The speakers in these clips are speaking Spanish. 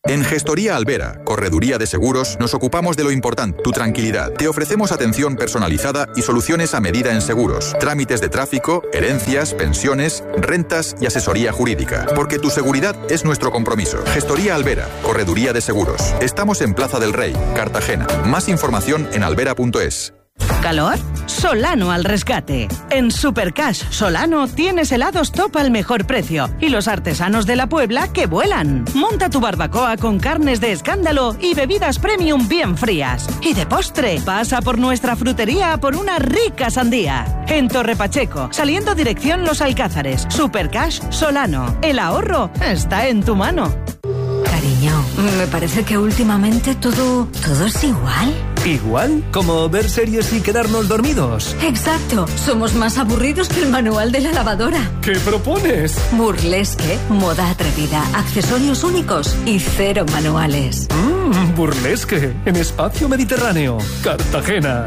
En Gestoría Albera, Correduría de Seguros, nos ocupamos de lo importante, tu tranquilidad. Te ofrecemos atención personalizada y soluciones a medida en seguros, trámites de tráfico, herencias, pensiones, rentas y asesoría jurídica. Porque tu seguridad es nuestro compromiso. Gestoría Albera, Correduría de Seguros. Estamos en Plaza del Rey, Cartagena. Más información en albera.es. ¿Calor? Solano al rescate. En Supercash Solano tienes helados top al mejor precio y los artesanos de la Puebla que vuelan. Monta tu barbacoa con carnes de escándalo y bebidas premium bien frías. Y de postre, pasa por nuestra frutería por una rica sandía. En Torre Pacheco, saliendo dirección Los Alcázares. Supercash Solano. El ahorro está en tu mano. Cariño, me parece que últimamente todo es igual. ¿Igual? ¿Como ver series y quedarnos dormidos? Exacto. Somos más aburridos que el manual de la lavadora. ¿Qué propones? Burlesque, moda atrevida, accesorios únicos y 0 manuales. Burlesque, en Espacio Mediterráneo, Cartagena.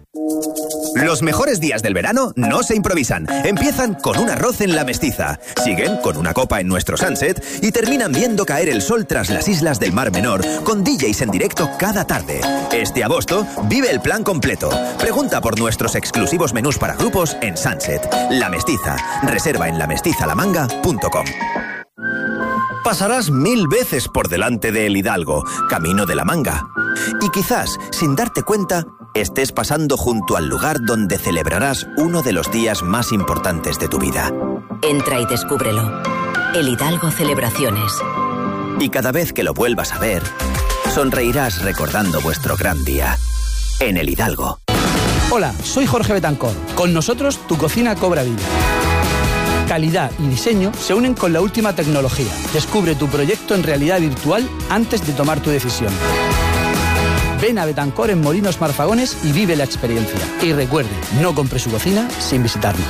Los mejores días del verano no se improvisan. Empiezan con un arroz en La Mestiza, siguen con una copa en nuestro Sunset y terminan viendo caer el sol tras las islas del Mar Menor con DJs en directo cada tarde. Este agosto vive el plan completo. Pregunta por nuestros exclusivos menús para grupos en Sunset. La Mestiza. Reserva en lamestizalamanga.com. Pasarás 1000 veces por delante de El Hidalgo, camino de la Manga. Y quizás, sin darte cuenta, estés pasando junto al lugar donde celebrarás uno de los días más importantes de tu vida. Entra y descúbrelo. El Hidalgo Celebraciones. Y cada vez que lo vuelvas a ver, sonreirás recordando vuestro gran día. En El Hidalgo. Hola, soy Jorge Betancor. Con nosotros, tu cocina cobra vida. Calidad y diseño se unen con la última tecnología. Descubre tu proyecto en realidad virtual antes de tomar tu decisión. Ven a Betancor en Molinos Marfagones y vive la experiencia. Y recuerde, no compre su cocina sin visitarnos.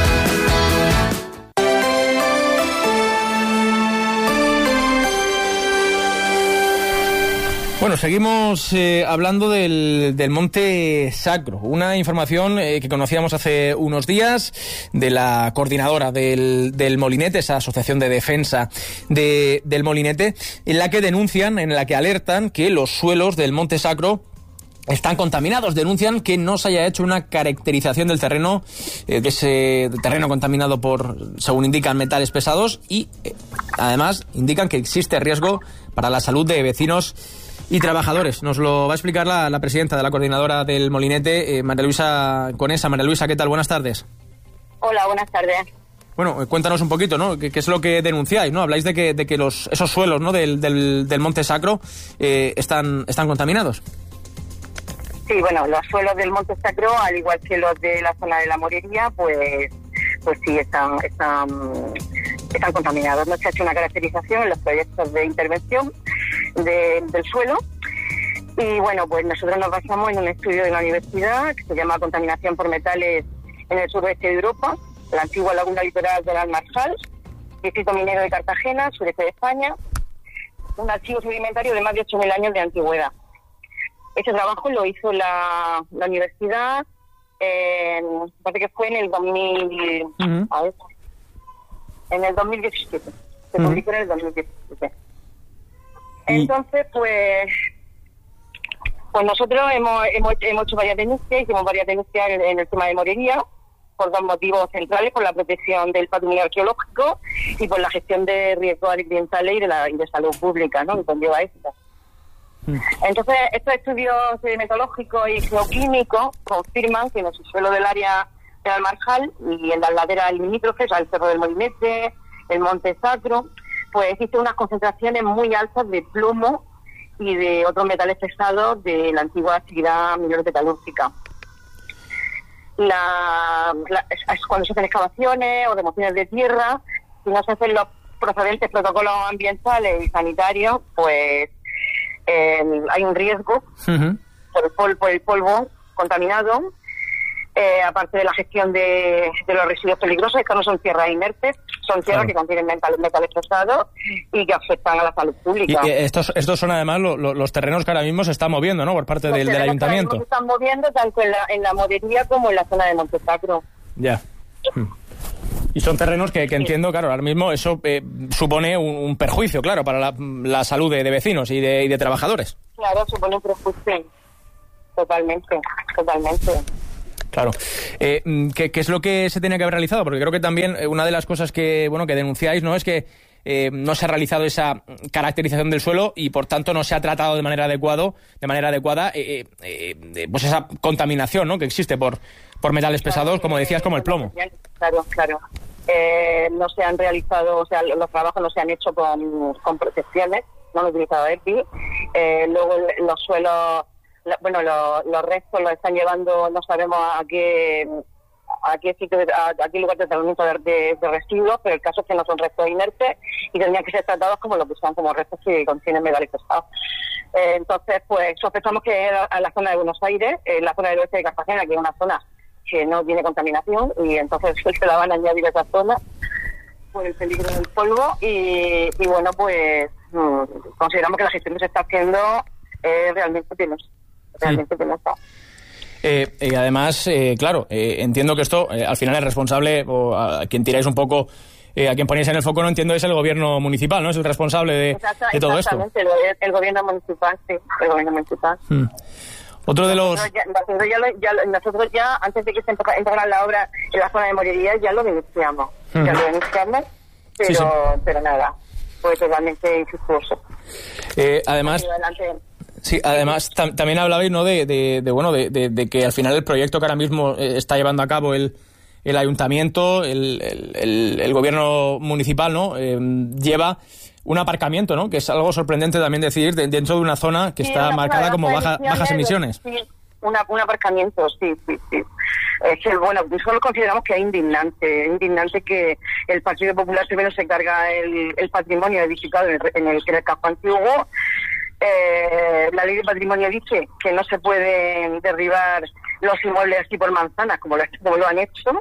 Bueno, seguimos hablando del Monte Sacro, una información que conocíamos hace unos días de la coordinadora del Molinete, esa asociación de defensa del Molinete, en la que denuncian, en la que alertan que los suelos del Monte Sacro están contaminados. Denuncian que no se haya hecho una caracterización del terreno, de ese terreno contaminado por, según indican, metales pesados, y además indican que existe riesgo para la salud de vecinos y trabajadores. Nos lo va a explicar la presidenta de la coordinadora del Molinete, María Luisa Conesa. María Luisa, ¿qué tal? Buenas tardes. Hola, buenas tardes. Bueno, cuéntanos un poquito, ¿no? ¿Qué es lo que denunciáis, no? Habláis de que esos suelos, ¿no? del Monte Sacro están contaminados. Sí, bueno, los suelos del Monte Sacro, al igual que los de la zona de la Morería, pues sí, están contaminados. No se ha hecho una caracterización en los proyectos de intervención del suelo. Y bueno, pues nosotros nos basamos en un estudio de la universidad que se llama Contaminación por metales en el suroeste de Europa, la antigua laguna litoral del Almarjal, distrito minero de Cartagena, sureste de España, un archivo sedimentario de más de 8.000 años de antigüedad. Ese trabajo lo hizo la universidad, parece que fue en el 2017. Se publicó en el 2017. Entonces, pues nosotros hemos hecho varias denuncias, hicimos varias denuncias en el tema de Morería, por dos motivos centrales: por la protección del patrimonio arqueológico y por la gestión de riesgos ambientales y de salud pública, ¿no?, que conlleva esto. Entonces, estos estudios sedimentológicos y geoquímicos confirman que en el subsuelo del área del Almarjal y en las laderas limítrofes al Cerro del Molinete, el Monte Sacro, pues existen unas concentraciones muy altas de plomo y de otros metales pesados de la antigua actividad minera metalúrgica. Cuando se hacen excavaciones o remociones de tierra, si no se hacen los procedentes protocolos ambientales y sanitarios, pues hay un riesgo por el polvo contaminado, aparte de la gestión de los residuos peligrosos. Estas no son tierras inertes, son tierras que contienen metales pesados y que afectan a la salud pública. Y estos son además los terrenos que ahora mismo se están moviendo, ¿no?, por parte del ayuntamiento. Se están moviendo tanto en la Morería como en la zona de Monte Sacro. Ya. Y son terrenos que entiendo, claro, ahora mismo eso supone un perjuicio, claro, para la salud de vecinos y de trabajadores. Claro, supone un perjuicio. Totalmente. Claro. ¿Qué es lo que se tenía que haber realizado? Porque creo que también una de las cosas que denunciáis, ¿no?, es que no se ha realizado esa caracterización del suelo y por tanto no se ha tratado de manera adecuada pues esa contaminación, ¿no?, que existe por metales pesados, como decías, como el plomo. Claro. No se han realizado, o sea, los trabajos no se han hecho con protecciones, no han utilizado EPI. Luego los suelos, los restos los están llevando, no sabemos a qué sitio, a qué lugar de tratamiento de residuos, pero el caso es que no son restos inertes y tendrían que ser tratados como lo que son, como restos que contienen metales pesados. Entonces, pues sospechamos que a la zona de Buenos Aires, la zona del oeste de Cartagena, que es una zona que no tiene contaminación, y entonces se la van a añadir a esa zona por el peligro del polvo y bueno, pues consideramos que la gestión que se está haciendo es realmente penosa. Y además, claro, entiendo que esto al final es responsable, o a quien tiráis un poco, a quien ponéis en el foco, no entiendo, es el gobierno municipal, ¿no? Es el responsable de todo esto. Exactamente, el gobierno municipal, sí, el gobierno municipal. Otro de los... Nosotros ya, antes de que se empezara la obra en la zona de Morerías, ya lo denunciamos. Pero nada, fue totalmente infructuoso. Además... Sí, además también hablabais, ¿no?, de que al final el proyecto que ahora mismo está llevando a cabo el ayuntamiento, el gobierno municipal, ¿no?, lleva un aparcamiento, ¿no?, que es algo sorprendente también decir dentro de una zona que está marcada como bajas emisiones. Sí, un aparcamiento, sí. Es que, bueno, nosotros consideramos que es indignante que el Partido Popular primero se carga el patrimonio edificado en el casco antiguo. La ley de patrimonio dice que no se pueden derribar los inmuebles así por manzanas como lo han hecho,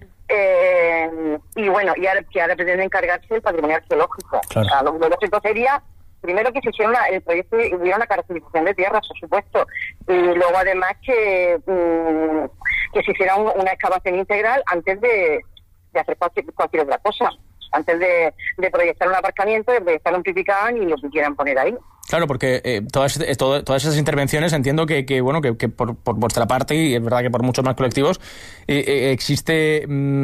y bueno, y ahora pretenden cargarse el patrimonio arqueológico. Claro. O sea, lo lógico sería primero que se hiciera el proyecto y hubiera una caracterización de tierras, por supuesto, y luego además que se hiciera una excavación integral antes de hacer cualquier otra cosa, antes de proyectar un aparcamiento, de proyectar un pipicán y lo que quieran poner ahí. Claro, porque todas esas intervenciones entiendo que por vuestra parte, y es verdad que por muchos más colectivos, existe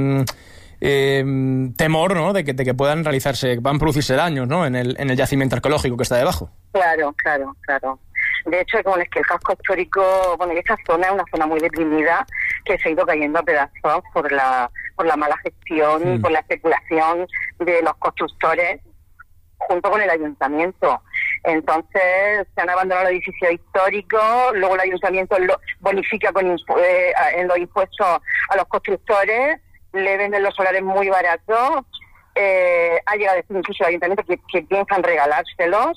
temor, ¿no?, de que puedan producirse daños, ¿no?, en el yacimiento arqueológico que está debajo. Claro. De hecho, es que el casco histórico, esta zona es una zona muy deprimida que se ha ido cayendo a pedazos por la mala gestión, por la especulación de los constructores junto con el ayuntamiento. Entonces se han abandonado los edificios históricos, luego el ayuntamiento lo bonifica en los impuestos a los constructores, le venden los solares muy baratos, ha llegado a decir incluso el ayuntamiento que piensan regalárselos,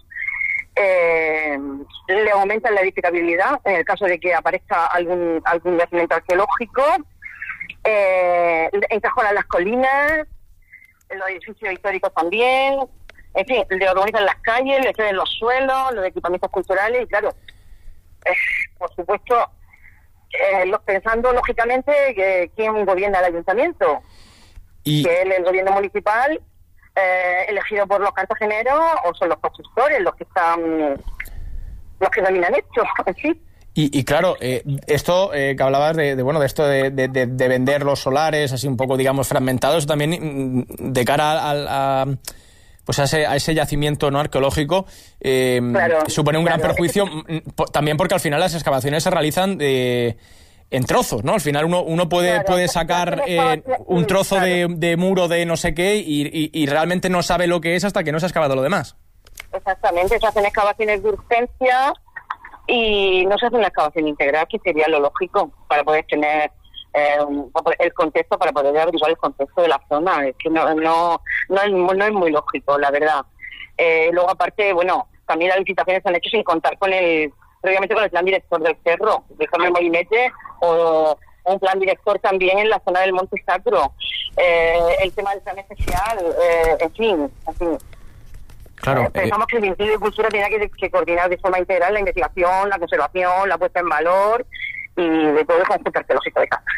le aumentan la edificabilidad en el caso de que aparezca algún yacimiento arqueológico, encajonan las colinas, los edificios históricos también. En fin, le organizan las calles, le ceden los suelos, los equipamientos culturales y claro, por supuesto, pensando lógicamente que quién gobierna el ayuntamiento, que es el gobierno municipal elegido por los cartageneros o son los constructores los que dominan esto, en fin. Y claro, esto que hablabas de esto de vender los solares así un poco, digamos, fragmentados, también de cara a ese yacimiento no arqueológico, supone un gran perjuicio, también porque al final las excavaciones se realizan en trozos, ¿no? Al final uno puede sacar un trozo de muro de no sé qué y realmente no sabe lo que es hasta que no se ha excavado lo demás. Exactamente, se hacen excavaciones de urgencia y no se hace una excavación integral, que sería lo lógico para poder tener el contexto, para poder averiguar el contexto de la zona. Es que no es muy lógico, la verdad. Luego, aparte, también las licitaciones se han hecho sin contar previamente con el plan director del cerro, del Cerro del Molinete, o un plan director también en la zona del Monte Sacro. El tema del plan especial, en fin. Claro, pensamos que el Ministerio de Cultura tiene que coordinar de forma integral la investigación, la conservación, la puesta en valor y de todo el conjunto arqueológico de Cartagena.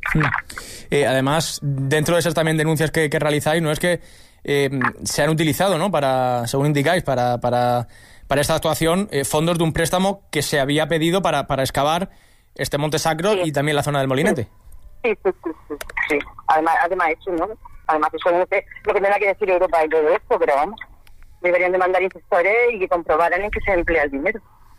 Además, dentro de esas también denuncias que realizáis, no es que se han utilizado, ¿no? Para, según indicáis, para esta actuación, fondos de un préstamo que se había pedido para excavar este Monte Sacro y también la zona del Molinete. Sí. Además eso, ¿no? Además eso no sé lo que tendrá que decir Europa y todo esto, pero vamos, deberían de mandar inspectores y que comprobaran en qué se emplea el dinero.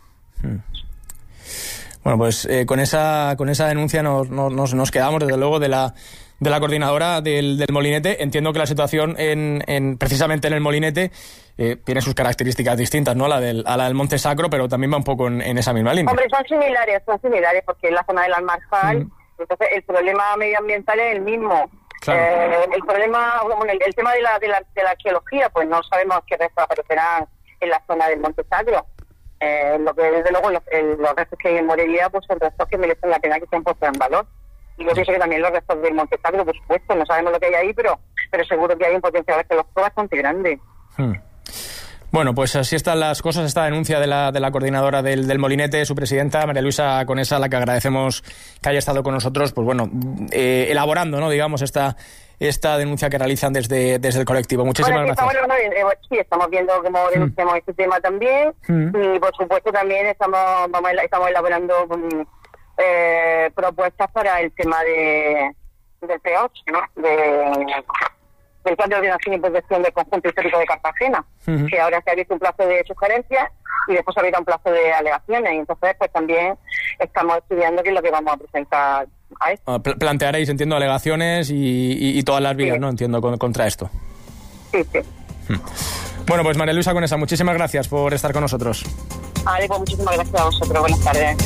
Bueno, pues con esa denuncia nos quedamos, desde luego, de la coordinadora del Molinete. Entiendo que la situación precisamente en el Molinete tiene sus características distintas, ¿no? A la del Monte Sacro, pero también va un poco en esa misma línea. Hombre, son similares, porque en la zona del Almarjal, entonces el problema medioambiental es el mismo. Claro. El problema, el tema de la arqueología, pues no sabemos qué restos aparecerán en la zona del Monte Sacro. Lo que desde luego los restos que hay en Morelia, pues son restos que merecen la pena que sean puestos en valor. Y yo pienso que también los restos del Monte Sacro, por supuesto, no sabemos lo que hay ahí, pero seguro que hay un potencial arqueológico bastante grande. Bueno, pues así están las cosas. Esta denuncia de la coordinadora del Molinete, su presidenta, María Luisa Conesa, a la que agradecemos que haya estado con nosotros, pues bueno, elaborando, ¿no? Digamos, esta denuncia que realizan desde el colectivo. Muchísimas gracias. Estamos viendo cómo denunciamos este tema también, y por supuesto también estamos elaborando propuestas para el tema del PEOC, ¿no? Del Plan de Ordenación y Protección del Conjunto Histórico de Cartagena, que ahora se ha abierto un plazo de sugerencias y después se ha abierto un plazo de alegaciones, y entonces pues también estamos estudiando qué es lo que vamos a presentar a esto. Plantearéis, entiendo, alegaciones y todas las vías, ¿no? Entiendo, contra esto. Sí. Bueno, pues María Luisa Conesa, muchísimas gracias por estar con nosotros. Vale, pues muchísimas gracias a vosotros. Buenas tardes.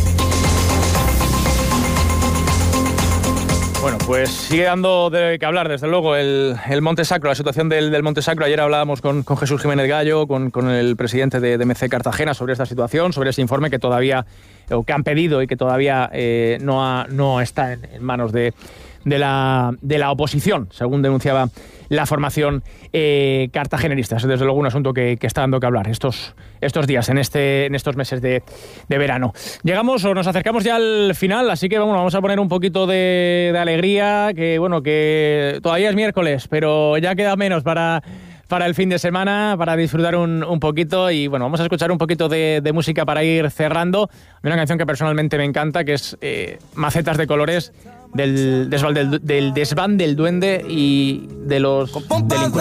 Bueno, pues sigue dando de qué hablar, desde luego, el Monte Sacro, la situación del Monte Sacro. Ayer hablábamos con Jesús Jiménez Gallo, con el presidente de MC Cartagena, sobre esta situación, sobre ese informe que todavía, o que han pedido y que todavía no está en manos de la oposición, según denunciaba la formación cartagenerista. Es desde luego un asunto que está dando que hablar estos días, en estos meses de verano. Llegamos o nos acercamos ya al final, así que vamos a poner un poquito de alegría, que todavía es miércoles, pero ya queda menos para el fin de semana, para disfrutar un poquito, y bueno, vamos a escuchar un poquito de música para ir cerrando. Una canción que personalmente me encanta, que es Macetas de Colores, del Desván del Duende y de los delincuentes.